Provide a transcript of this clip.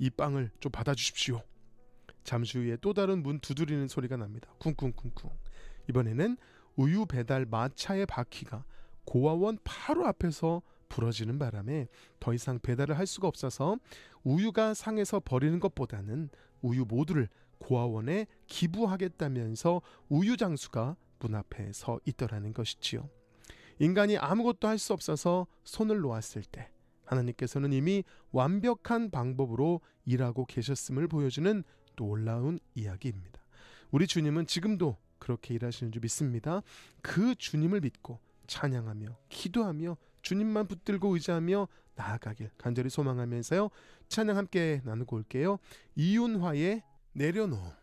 이 빵을 좀 받아주십시오. 잠시 후에 또 다른 문 두드리는 소리가 납니다. 쿵쿵쿵쿵. 이번에는 우유 배달 마차의 바퀴가 고아원 바로 앞에서 부러지는 바람에 더 이상 배달을 할 수가 없어서 우유가 상해서 버리는 것보다는 우유 모두를 고아원에 기부하겠다면서 우유 장수가 문 앞에 서 있더라는 것이지요. 인간이 아무것도 할 수 없어서 손을 놓았을 때 하나님께서는 이미 완벽한 방법으로 일하고 계셨음을 보여주는 놀라운 이야기입니다. 우리 주님은 지금도 그렇게 일하시는 줄 믿습니다. 그 주님을 믿고 찬양하며 기도하며 주님만 붙들고 의지하며 나아가길 간절히 소망하면서요. 찬양 함께 나누고 올게요. 이윤화의 내려놓음.